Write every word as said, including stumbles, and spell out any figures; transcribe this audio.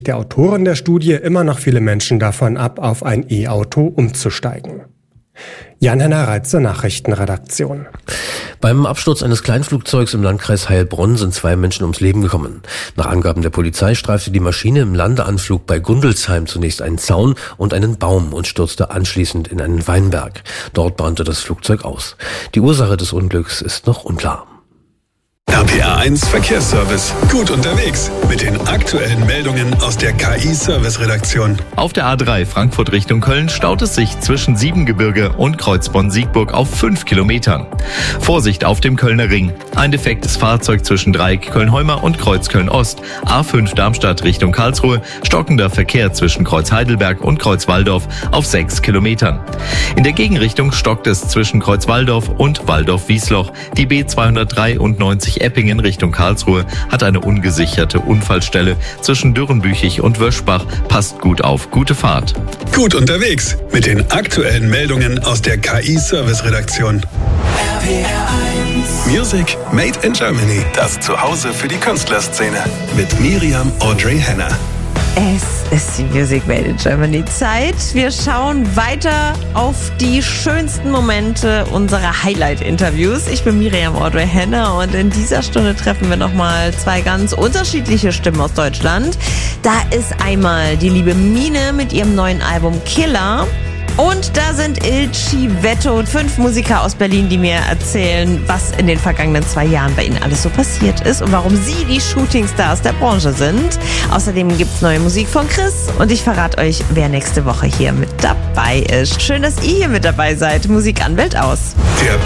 der Autorin der Studie immer noch viele Menschen davon ab, auf ein E-Auto umzusteigen. Jan-Henner Reitze, Nachrichtenredaktion. Beim Absturz eines Kleinflugzeugs im Landkreis Heilbronn sind zwei Menschen ums Leben gekommen. Nach Angaben der Polizei streifte die Maschine im Landeanflug bei Gundelsheim zunächst einen Zaun und einen Baum und stürzte anschließend in einen Weinberg. Dort brannte das Flugzeug aus. Die Ursache des Unglücks ist noch unklar. R P R eins Verkehrsservice. Gut unterwegs mit den aktuellen Meldungen aus der K I-Service-Redaktion. Auf der A drei Frankfurt Richtung Köln staut es sich zwischen Siebengebirge und Kreuzborn-Siegburg auf fünf Kilometern. Vorsicht auf dem Kölner Ring. Ein defektes Fahrzeug zwischen Dreieck Köln-Heuma und Kreuz Köln-Ost. A fünf Darmstadt Richtung Karlsruhe. Stockender Verkehr zwischen Kreuz Heidelberg und Kreuz Walldorf auf sechs Kilometern. In der Gegenrichtung stockt es zwischen Kreuz Walldorf und Walldorf-Wiesloch. Die B zweihundertdreiundneunzig Eppingen Richtung Karlsruhe hat eine ungesicherte Unfallstelle zwischen Dürrenbüchig und Wöschbach. Passt gut auf. Gute Fahrt. Gut unterwegs mit den aktuellen Meldungen aus der K I-Service-Redaktion. R P R eins. Music Made in Germany. Das Zuhause für die Künstlerszene. Mit Miriam Audrey Henner. Es ist die Music Made in Germany Zeit. Wir schauen weiter auf die schönsten Momente unserer Highlight-Interviews. Ich bin Miriam Audrey Henner und in dieser Stunde treffen wir nochmal zwei ganz unterschiedliche Stimmen aus Deutschland. Da ist einmal die liebe Mine mit ihrem neuen Album Killer. Und da sind Il Civetto und fünf Musiker aus Berlin, die mir erzählen, was in den vergangenen zwei Jahren bei ihnen alles so passiert ist und warum sie die Shootingstars der Branche sind. Außerdem gibt's neue Musik von Chris und ich verrate euch, wer nächste Woche hier mit dabei ist. Schön, dass ihr hier mit dabei seid. Musik an, Welt aus. Der